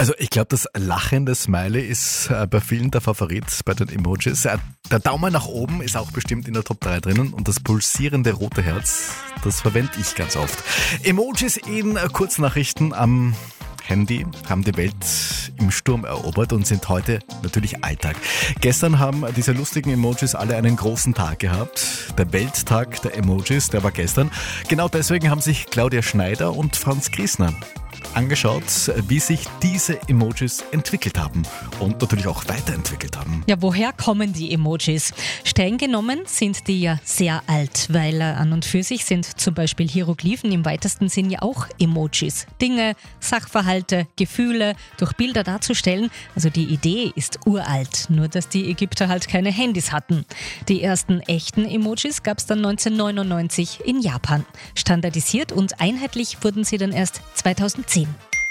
Also ich glaube, das lachende Smiley ist bei vielen der Favorit bei den Emojis. Der Daumen nach oben ist auch bestimmt in der Top 3 drinnen und das pulsierende rote Herz, das verwende ich ganz oft. Emojis in Kurznachrichten am Handy haben die Welt im Sturm erobert und sind heute natürlich Alltag. Gestern haben diese lustigen Emojis alle einen großen Tag gehabt. Der Welttag der Emojis, der war gestern. Genau deswegen haben sich Claudia Schneider und Franz Griesner angeschaut, wie sich diese Emojis entwickelt haben und natürlich auch weiterentwickelt haben. Ja, woher kommen die Emojis? Streng genommen sind die ja sehr alt, weil an und für sich sind zum Beispiel Hieroglyphen im weitesten Sinn ja auch Emojis. Dinge, Sachverhalte, Gefühle durch Bilder darzustellen. Also die Idee ist uralt, nur dass die Ägypter halt keine Handys hatten. Die ersten echten Emojis gab es dann 1999 in Japan. Standardisiert und einheitlich wurden sie dann erst 2010.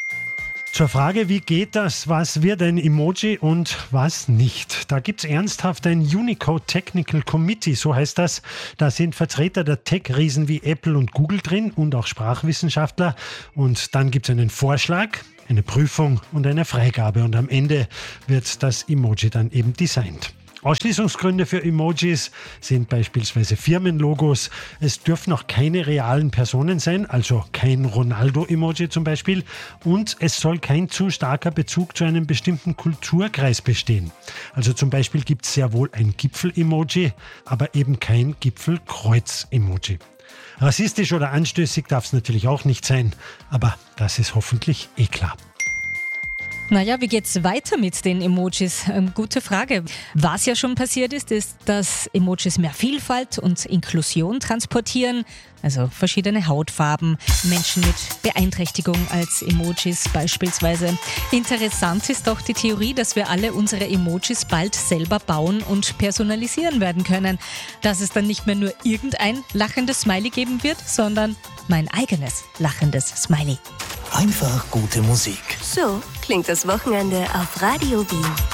Zur Frage, wie geht das, was wird ein Emoji und was nicht? Da gibt es ernsthaft ein Unicode Technical Committee, so heißt das. Da sind Vertreter der Tech-Riesen wie Apple und Google drin und auch Sprachwissenschaftler. Und dann gibt es einen Vorschlag, eine Prüfung und eine Freigabe. Und am Ende wird das Emoji dann eben designt. Ausschließungsgründe für Emojis sind beispielsweise Firmenlogos. Es dürfen auch keine realen Personen sein, also kein Ronaldo-Emoji zum Beispiel. Und es soll kein zu starker Bezug zu einem bestimmten Kulturkreis bestehen. Also zum Beispiel gibt es sehr wohl ein Gipfel-Emoji, aber eben kein Gipfelkreuz-Emoji. Rassistisch oder anstößig darf es natürlich auch nicht sein, aber das ist hoffentlich klar. Naja, wie geht's weiter mit den Emojis? Gute Frage. Was ja schon passiert ist, dass Emojis mehr Vielfalt und Inklusion transportieren. Also verschiedene Hautfarben, Menschen mit Beeinträchtigung als Emojis beispielsweise. Interessant ist doch die Theorie, dass wir alle unsere Emojis bald selber bauen und personalisieren werden können. Dass es dann nicht mehr nur irgendein lachendes Smiley geben wird, sondern mein eigenes lachendes Smiley. Einfach gute Musik. So klingt das Wochenende auf Radio Wien.